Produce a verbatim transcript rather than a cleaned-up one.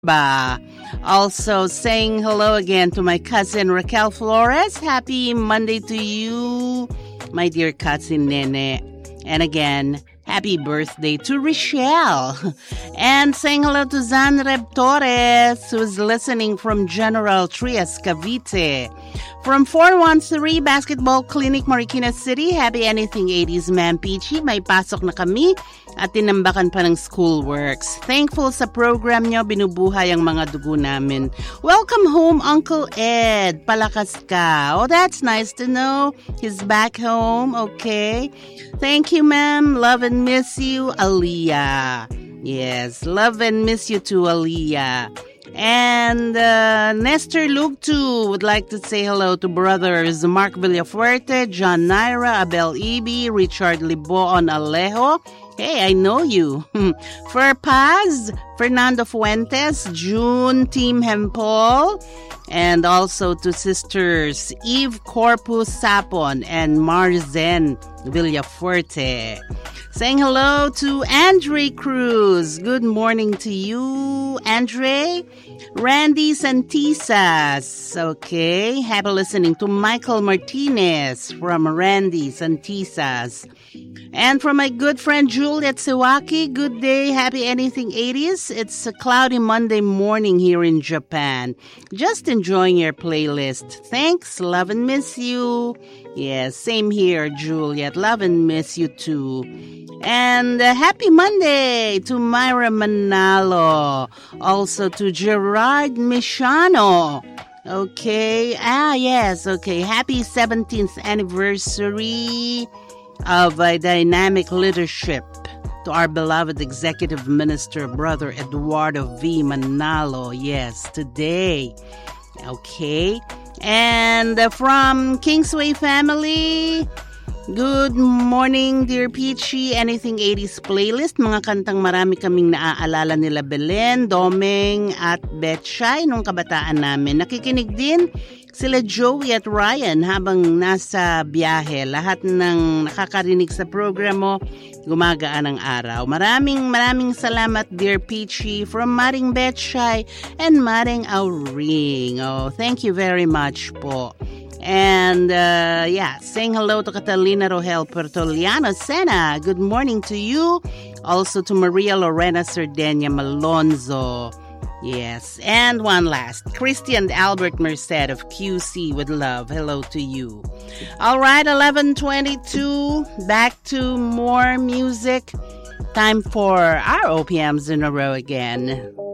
Ba. Also saying hello again to my cousin Raquel Flores. Happy Monday to you, my dear cousin Nene. And again, happy birthday to Rochelle. And saying hello to Zanreb Torres, who's listening from General Trias, Cavite. From four one three Basketball Clinic, Marikina City, happy anything eighties, Ma'am Peachy. May pasok na kami at tinambakan pa ng schoolworks. Thankful sa program nyo, binubuhay ang mga dugo namin. Welcome home, Uncle Ed. Palakas ka. Oh, that's nice to know. He's back home, okay. Thank you, ma'am. Love and miss you, Aliyah. Yes, love and miss you too, Aliyah. And uh, Nestor Luke too would like to say hello to brothers Mark Villafuerte, John Naira, Abel Ibi, Richard Libon Alejo. Hey, I know you. For Paz, Fernando Fuentes, June, Team Hempol, and also to sisters Eve Corpus Sapon and Marzen Villafuerte. Saying hello to Andre Cruz. Good morning to you, Andre. Randy Santisas. Okay. Happy listening to Michael Martinez from Randy Santisas. And from my good friend Juliet Sawaki, good day, happy anything eighties. It's a cloudy Monday morning here in Japan. Just enjoying your playlist. Thanks, love and miss you. Yes, same here, Juliet. Love and miss you too. And uh, happy Monday to Myra Manalo. Also to Gerard Michano. Okay. Ah, yes. Okay. Happy seventeenth anniversary of a dynamic leadership to our beloved Executive Minister, Brother Eduardo V. Manalo. Yes, today. Okay. And uh, from Kingsway family, good morning, dear Peachy. Anything eighties playlist. Mga kantang marami kaming naaalala nila Belen, Domeng at Betchay nung kabataan namin. Nakikinig din sila Joey at Ryan habang nasa biyahe. Lahat ng nakakarinig sa program mo, gumagaan ang araw. Maraming maraming salamat, dear Peachy, from Maring Betchay and Maring Auring. Oh, thank you very much po. And uh, yeah, saying hello to Catalina Rohel Pertoliano Sena. Good morning to you. Also to Maria Lorena Sardenia Malonzo. Yes, and one last, Christian Albert Merced of Q C with love. Hello to you. All right, eleven twenty-two, back to more music. Time for our O P Ms in a row again.